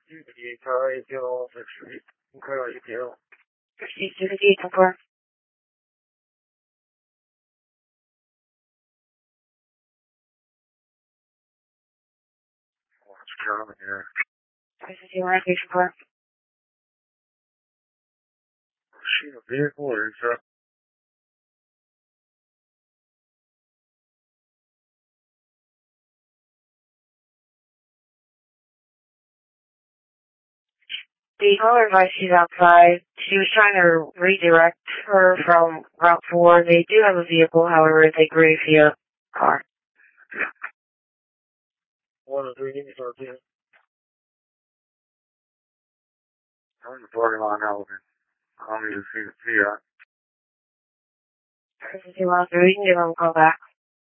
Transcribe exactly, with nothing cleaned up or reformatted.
fifty-eight car eight zero six three. Car eight zero. fifty-eight confirm. What's coming here? fifty-one location confirm. Is she in a vehicle or is that? The caller advised she's outside. She was trying to redirect her from Route four. They do have a vehicle, however, they agree via car. One of three, give me thirteen. I'm in the parking lot now. Call me to see the Fiat. fifty-one, we can give them a call back.